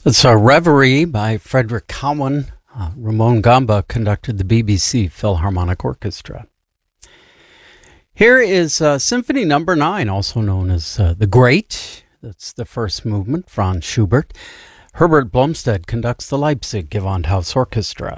It's a Reverie by Frederick Cowan. Ramon Gamba conducted the BBC Philharmonic Orchestra. Here is Symphony Number 9, also known as The Great. That's the first movement, Franz Schubert. Herbert Blomstedt conducts the Leipzig Gewandhaus Orchestra.